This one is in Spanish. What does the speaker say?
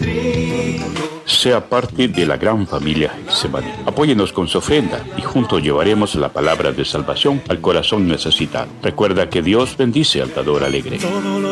Sea parte de la gran familia Getsemaní. Apóyenos con su ofrenda y juntos llevaremos la palabra de salvación al corazón necesitado. Recuerda que Dios bendice al dador alegre.